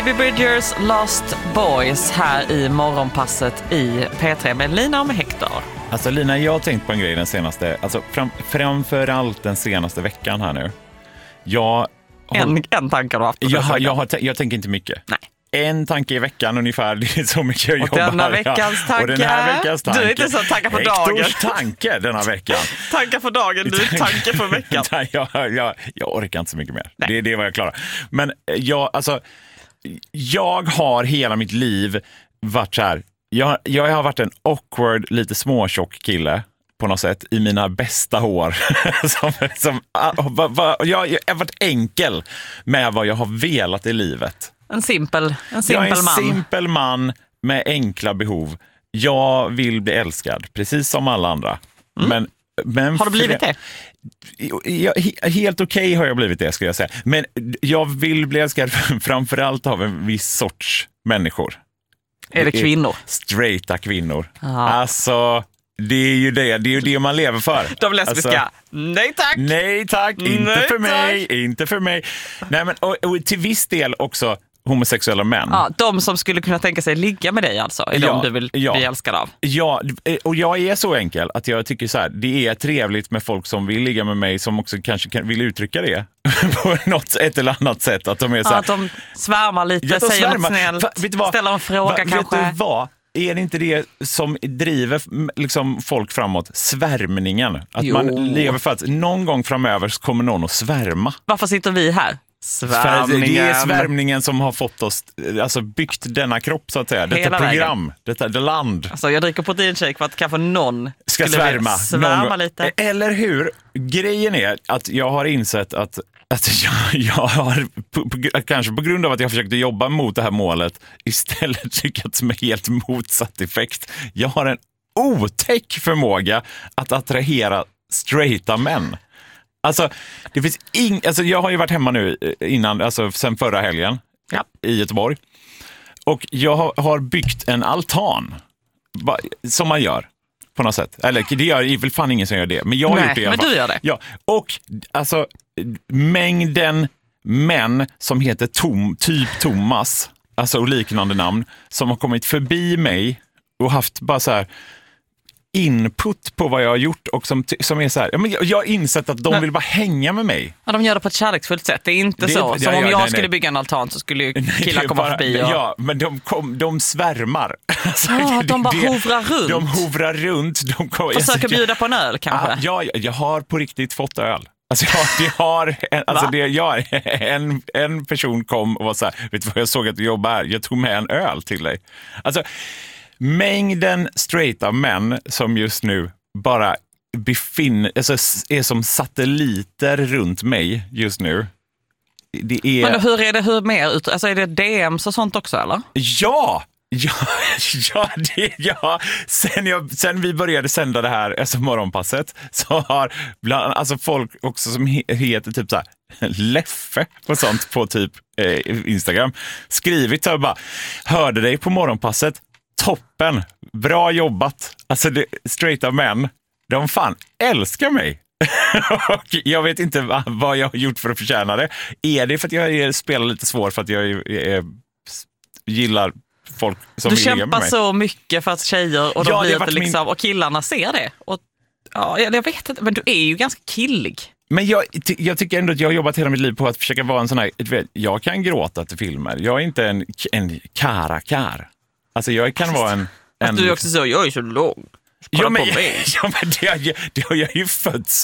Phoebe Bridgers Lost Boys här i morgonpasset i P3 med Lina och med Hector. Alltså Lina, jag har tänkt på en grej den senaste, alltså framförallt den senaste veckan här nu. En tanke har du haft. Jag tänker inte mycket. Nej. En tanke i veckan ungefär, det är så mycket jag jobbar. Denna veckans tanke. Och den här veckans tanke. Du är inte så tankar för dagen. Hektors tanke denna veckan. Tankar för dagen, du är tanke för veckan. Nej, jag orkar inte så mycket mer. Nej. Det är vad jag klarar. Men jag har hela mitt liv varit så här. Jag har varit en awkward, lite småtjock kille på något sätt i mina bästa hår. Jag har varit enkel med vad jag har velat i livet. En simpel man. Jag är en simpel man med enkla behov. Jag vill bli älskad, precis som alla andra. Men har du blivit det? Helt okej har jag blivit det, skulle jag säga. Men jag vill bli älskad framförallt av en viss sorts människor. Är det kvinnor? Straighta kvinnor. Aha. Alltså, det är ju det man lever för. De lesbiska. Alltså, nej tack. Nej tack, inte för mig. Nej, men och till viss del också homosexuella män. Ja, de som skulle kunna tänka sig ligga med dig alltså, är de du vill bli älskad av. Ja, och jag är så enkel att jag tycker så här, det är trevligt med folk som vill ligga med mig, som också kanske vill uttrycka det på ett eller annat sätt. Att de är så här, att de svärmar lite, säger något snällt, ställer en fråga kanske. Vet du vad? Är det inte det som driver liksom folk framåt? Svärmningen. Att man lever för att någon gång framöver så kommer någon att svärma. Varför sitter vi här? Det är svärmningen som har fått oss, alltså byggt denna kropp så att säga. Detta program, detta land. Alltså jag dricker proteinshake för att kanske någon ska svärma lite. Eller hur? Grejen är att jag har insett att jag har, kanske på grund av att jag försökte jobba mot det här målet, istället lyckats med helt motsatt effekt. Jag har en otäck förmåga att attrahera straighta män. Alltså, det finns jag har ju varit hemma nu innan, alltså sen förra helgen i Göteborg. Och jag har byggt en altan som man gör på något sätt. Eller det gör väl fan ingen som gör det, men jag har gjort det i alla fall. Men du gör det. Ja, och alltså mängden män som heter typ Thomas, alltså och liknande namn, som har kommit förbi mig och haft bara så här input på vad jag har gjort och som är så här, jag har insett att de vill bara hänga med mig. Ja, de gör det på ett kärleksfullt sätt. Det är inte så. Som om jag skulle bygga en altan så skulle ju killar komma förbi. Ja, men de svärmar. Alltså, de bara hovrar runt. De hovrar runt. Försöker bjuda på en öl kanske. Ja, jag har på riktigt fått öl. Alltså en person kom och var så här, vet du vad, jag såg att du jobbar här, jag tog med en öl till dig. Alltså, mängden straighta män som just nu bara är som satelliter runt mig just nu. Det är... Men hur är det, alltså är det DMs och sånt också eller? Ja! Sen vi började sända det här, alltså morgonpasset, så har alltså folk också som heter typ så här Leffe och sånt på typ Instagram skrivit så bara, hörde dig på morgonpasset, toppen, bra jobbat. Alltså straighta män, de fan älskar mig. Och jag vet inte vad jag har gjort för att förtjäna det. Är det för att jag spelar lite svår för att jag gillar folk som vill ligga med mig? Du kämpar så mycket för att tjejer och de blir det liksom, och killarna ser det. Och, ja, jag vet inte, men du är ju ganska killig. Men jag tycker ändå att jag har jobbat hela mitt liv på att försöka vara en sån här, jag kan gråta till filmer. Jag är inte en karakar. Alltså jag kan vara en... Du är också så, jag är så lång. Kolla på mig. Ja, men det har jag ju fötts